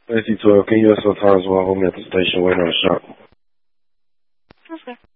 AC-12, can you SO time as well? Hold me at the station waiting on a shot. Okay.